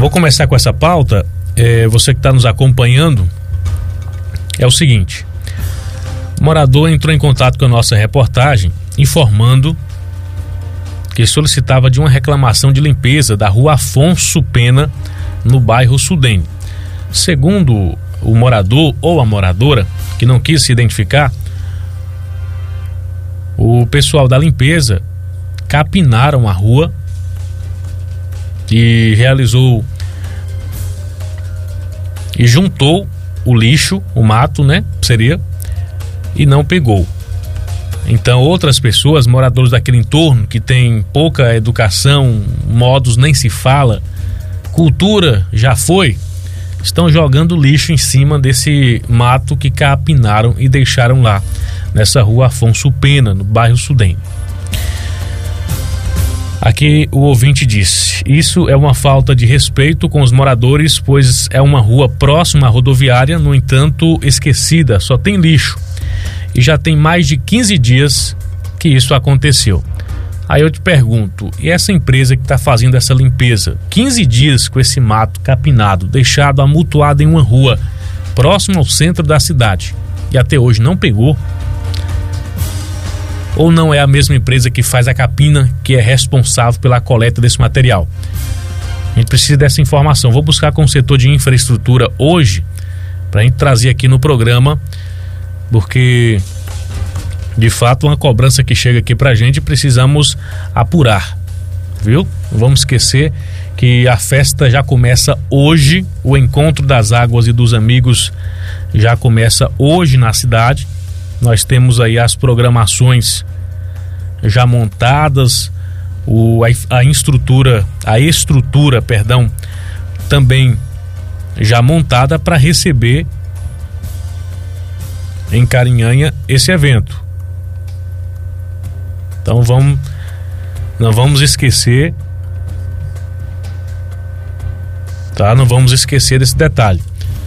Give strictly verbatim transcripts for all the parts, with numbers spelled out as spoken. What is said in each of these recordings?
Vou começar com essa pauta. É, você que está nos acompanhando, é o seguinte: o morador entrou em contato com a nossa reportagem informando que solicitava de uma reclamação de limpeza da rua Afonso Pena, no bairro Sudene. Segundo o morador ou a moradora, que não quis se identificar, o pessoal da limpeza capinaram a rua e realizou e juntou o lixo, o mato, né, seria, e não pegou. Então outras pessoas, moradores daquele entorno que tem pouca educação, modos nem se fala, cultura já foi, estão jogando lixo em cima desse mato que capinaram e deixaram lá nessa rua Afonso Pena, no bairro Sudene. Aqui o ouvinte disse: isso é uma falta de respeito com os moradores, pois é uma rua próxima à rodoviária, no entanto esquecida, só tem lixo. E já tem mais de quinze dias que isso aconteceu. Aí eu te pergunto, e essa empresa que está fazendo essa limpeza, quinze dias com esse mato capinado, deixado amontoado em uma rua próximo ao centro da cidade, e até hoje não pegou? Ou não é a mesma empresa que faz a capina que é responsável pela coleta desse material? A gente precisa dessa informação. Vou buscar com o setor de infraestrutura hoje para a gente trazer aqui no programa, porque de fato uma cobrança que chega aqui pra gente, precisamos apurar, viu? Não vamos esquecer que a festa já começa hoje, o encontro das águas e dos amigos já começa hoje na cidade. Nós temos aí as programações já montadas, o, a, a estrutura, a estrutura, perdão, também já montada para receber em Carinhanha esse evento. Então vamos, não vamos esquecer, tá? Não vamos esquecer desse detalhe.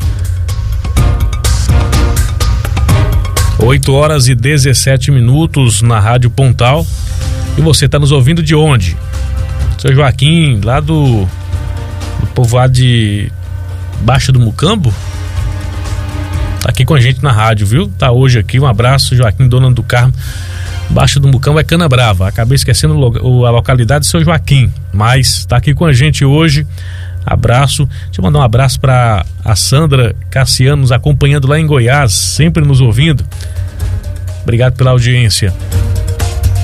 oito horas e dezessete minutos na Rádio Pontal. E você está nos ouvindo de onde? Seu Joaquim, lá do, do povoado de Baixa do Mucambo? Tá aqui com a gente na rádio, viu? Tá hoje aqui, um abraço, Joaquim, Dona do Carmo. Baixa do Mucambo é Cana Brava. Acabei esquecendo a localidade de Seu Joaquim, mas tá aqui com a gente hoje. Abraço. Deixa eu mandar um abraço para a Sandra Cassiano, nos acompanhando lá em Goiás, sempre nos ouvindo. Obrigado pela audiência.